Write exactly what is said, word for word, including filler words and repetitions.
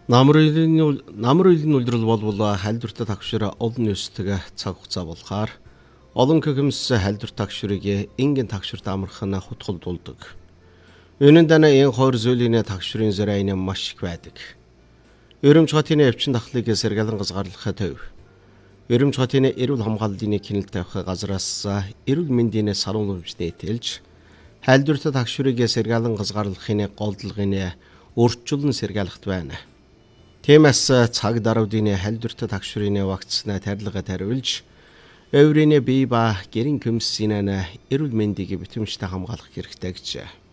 Намрын намрын үлдрэл болвол халдвартай тагшраа олон өсдөг цаг хугацаа болохоор олон хөгөмс халдвар тагшрыг ингийн тагшрт амархан хутгалдуулдаг. Үүнэн дана энэ хоёр зүйлийн тагшрын зэрэг маш их байдаг. Өрөмж хотын өвчин дахлыг сэргэлэн газгаарлах төв. Өрөмж хотын эрүүл хамгааллын кинэл тавих газраас эрүүл мэндийн саруулмжтэй тэлж халдвартай тагшрыг сэргэлэн газгаарлахын голдлогын өөрчлөлн сэргээлэгт байна. Тиймээс цаг даруйдын халдвартай тагшрын вакцина тарилга тариулж, өврийн бие ба гэрийн көмсийн эрүүл мэндийг битэмжтэй хамгаалах хэрэгтэй гэж.